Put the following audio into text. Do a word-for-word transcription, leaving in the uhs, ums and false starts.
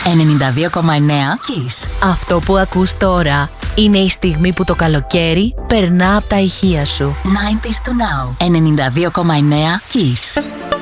ενενήντα δύο κόμμα εννέα Kiss. Αυτό που ακούς τώρα είναι η στιγμή που το καλοκαίρι περνά από τα ηχεία σου. ενενήντα to now. ενενήντα δύο κόμμα εννέα Kiss.